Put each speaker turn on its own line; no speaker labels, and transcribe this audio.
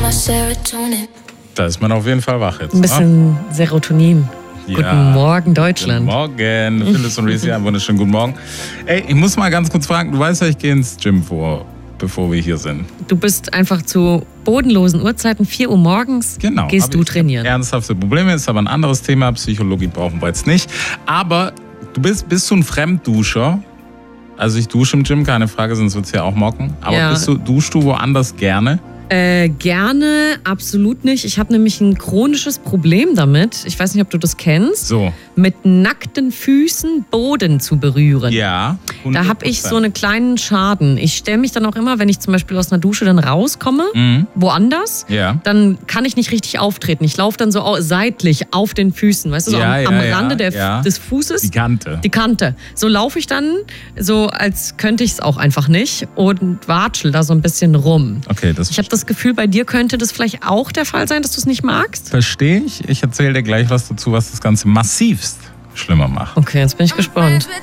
Da ist man auf jeden Fall wach jetzt.
Ein bisschen Serotonin.
Ja.
Guten Morgen, Deutschland.
Guten Morgen, Phyllis und Reese, einen wunderschönen guten Morgen. Ey, ich muss mal ganz kurz fragen, du weißt ja, ich gehe ins Gym bevor wir hier sind.
Du bist einfach zu bodenlosen Uhrzeiten, 4 Uhr morgens,
Genau.
gehst du trainieren.
Ernsthafte Probleme, ist aber ein anderes Thema, Psychologie brauchen wir jetzt nicht. Aber bist du ein Fremdduscher? Also ich dusche im Gym, keine Frage, sonst wird es ja auch mocken. Aber
Ja.
duschst du woanders gerne?
Gerne, absolut nicht. Ich habe nämlich ein chronisches Problem damit. Ich weiß nicht, ob du das kennst.
So.
Mit nackten Füßen Boden zu berühren.
Ja. 100%.
Da habe ich so einen kleinen Schaden. Ich stelle mich dann auch immer, wenn ich zum Beispiel aus einer Dusche dann rauskomme, woanders,
Ja.
dann kann ich nicht richtig auftreten. Ich laufe dann so seitlich auf den Füßen, weißt du, so
Ja,
am
ja,
Rande
ja.
des Fußes.
Die Kante.
Die Kante. So laufe ich dann, so als könnte ich es auch einfach nicht und watschel da so ein bisschen rum.
Okay, das
Ich habe das Gefühl, bei dir könnte das vielleicht auch der Fall sein, dass du es nicht magst.
verstehe ich. Ich erzähle dir gleich was dazu, was das Ganze massivst schlimmer macht.
Okay, jetzt bin ich gespannt.